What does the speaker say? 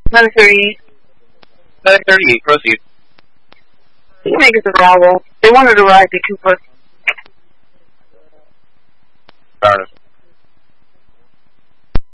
Letter 38. Letter 38, proceed. These niggas are all woke. They wanted to ride the 2+2